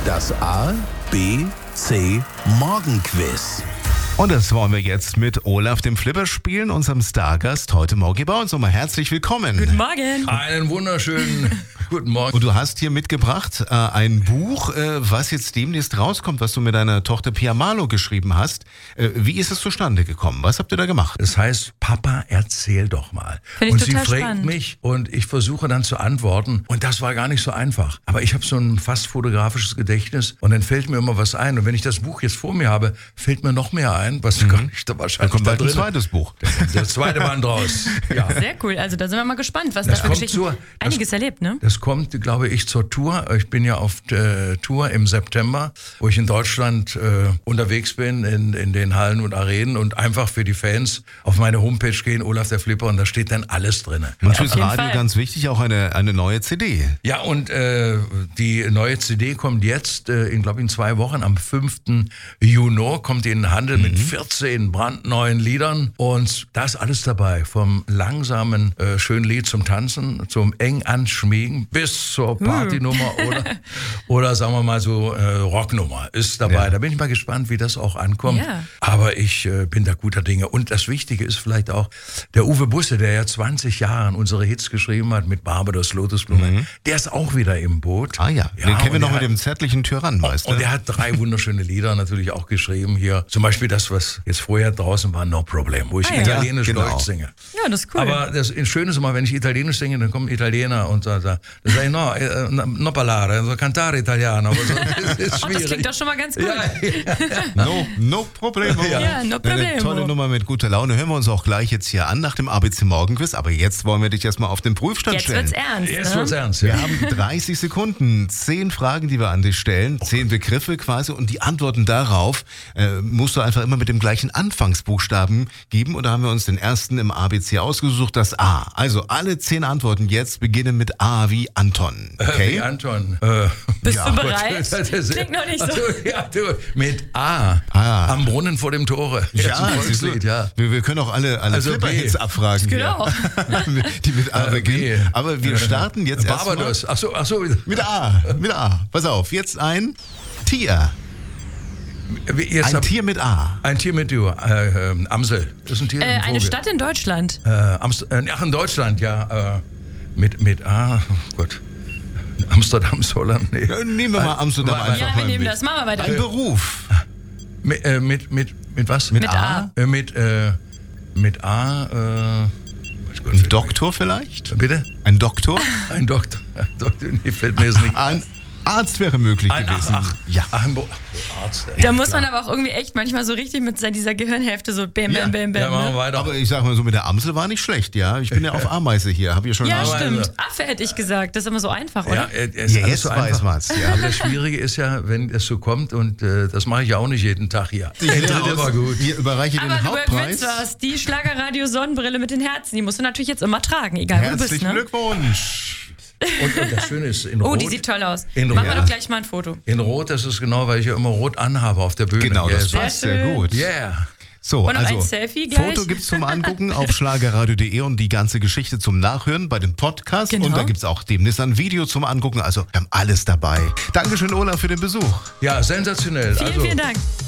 Das A, B, C Morgenquiz. Und das wollen wir jetzt mit Olaf dem Flipper spielen, unserem Stargast heute Morgen. Bei uns nochmal herzlich willkommen. Guten Morgen. Einen wunderschönen guten Morgen. Und du hast hier mitgebracht ein Buch, was jetzt demnächst rauskommt, was du mit deiner Tochter Pia Marlow geschrieben hast. Wie ist es zustande gekommen? Was habt ihr da gemacht? Es heißt, Papa, erzähl doch mal. Finde ich und sie total fragt spannend. mich und ich versuche dann zu antworten. Und das war gar nicht so einfach. Aber ich habe so ein fast fotografisches Gedächtnis und dann fällt mir immer was ein. Und wenn ich das Buch jetzt vor mir habe, fällt mir noch mehr ein, was gar nicht da wahrscheinlich Dann kommt bald da ein drin zweites Buch. Das zweite Band raus. Ja. Sehr cool. Also da sind wir mal gespannt, was Das da für kommt Geschichten. Einiges erlebt, ne? Das kommt, glaube ich, zur Tour. Ich bin ja auf Tour im September, wo ich in Deutschland unterwegs bin, in den Hallen und Arenen und einfach für die Fans auf meine Homepage gehen, Olaf der Flipper, und da steht dann alles drin. Und fürs jeden Radio Fall. ganz wichtig, auch eine neue CD. Ja, und die neue CD kommt jetzt, in 2 Wochen, am 5. Juni, kommt in den Handel mit 14 brandneuen Liedern. Und da ist alles dabei, vom langsamen, schönen Lied zum Tanzen, zum eng anschmiegen, bis zur Partynummer oder sagen wir mal so Rocknummer ist dabei. Ja. Da bin ich mal gespannt, wie das auch ankommt. Ja. Aber ich bin da guter Dinge. Und das Wichtige ist vielleicht auch, der Uwe Busse, der ja 20 Jahre unsere Hits geschrieben hat mit Barbados, Lotusblume, der ist auch wieder im Boot. Ah ja, den kennen wir und noch der mit dem zärtlichen Tyrannenmeister. und er hat 3 wunderschöne Lieder natürlich auch geschrieben hier. Zum Beispiel das, was jetzt vorher draußen war, No Problem, wo ich ja. italienisch Ja, genau. Deutsch singe. Ja, das ist cool. Aber das Schöne ist immer, wenn ich italienisch singe, dann kommen Italiener und da sage ich, no parlare, also cantare italiano. Aber so, das ist Ach, schwierig. das klingt doch schon mal ganz gut. No problemo. Ja, no Eine problemo. tolle Nummer mit guter Laune. Hören wir uns auch gleich jetzt hier an nach dem ABC Morgenquiz. Aber jetzt wollen wir dich erstmal auf den Prüfstand Jetzt stellen. wird's ernst. Jetzt ne? wird's ernst. Wir Ja. haben 30 Sekunden, 10 Fragen, die wir an dich stellen, 10 Begriffe quasi und die Antworten darauf musst du einfach immer mit dem gleichen Anfangsbuchstaben geben und da haben wir uns den ersten im ABC ausgesucht, das A. Also alle 10 Antworten jetzt beginnen mit A wie Anton. Okay? Wie Anton. Bist ja, du Gott, bereit? das ist- Klingt noch nicht so. Also, ja, du, mit A. Am Brunnen vor dem Tore. Jetzt ein siehst du, Volkslied, ja. wir können auch alle Also Flipper-Hits B. abfragen. Genau. Die mit A beginnen. B. Aber wir starten jetzt erstmal Barbados. Ach so. mit A. Mit A. Pass auf, jetzt ein Tier. Jetzt Ein Tier mit A. Ein Tier mit Amsel. Das ist ein Tier. ein Eine Vogel. Stadt in Deutschland. Ach, in Deutschland, ja. Mit A. Oh Gott. Amsterdam, Holland. Nee. Nehmen wir mal Amsterdam einfach Ja, mal wir nehmen mit. das. Machen wir weiter. Ein Beruf. Mit was? Mit A. Mit A. Ein Doktor vielleicht? Bitte? Ein Doktor? Ein Doktor. Nee, fällt mir jetzt nicht. Ein Arzt wäre möglich gewesen. Ja. Ein Arzt. Da muss man aber auch irgendwie echt manchmal so richtig mit dieser Gehirnhälfte so bam, bam, bam, Ja, bam. machen wir Ne? weiter. Aber ich sag mal so, mit der Amsel war nicht schlecht, ja. Ich bin ja auf Ameise hier, hab ich schon Ja, mal- stimmt. Affe hätte ich gesagt. Das ist immer so einfach, Ja, oder? es ist Ja, alles jetzt so weiß einfach. man's, ja. Aber das Schwierige ist ja, wenn es so kommt und das mache ich ja auch nicht jeden Tag hier. Ich Der lehne dritte aus. war gut. Wir überreichen Aber den du Hauptpreis. gewinnst was. Die Schlagerradio-Sonnenbrille mit den Herzen. Die musst du natürlich jetzt immer tragen, egal wo du bist. Herzlichen Ne? Glückwunsch. Und das Schöne ist, in Oh, Rot. die sieht toll aus. In Machen wir Rot. doch gleich mal ein Foto. In Rot, das ist genau, weil ich ja immer rot anhabe auf der Bühne. Genau, das Yeah. passt Sehr sehr schön. gut. Yeah. So, Und noch also ein Selfie gleich. Foto gibt's zum Angucken auf schlagerradio.de und die ganze Geschichte zum Nachhören bei den Podcasts. Genau. Und da gibt's auch demnächst ein Video zum Angucken. Also wir haben alles dabei. Dankeschön, Olaf, für den Besuch. Ja, sensationell. Vielen, vielen Dank.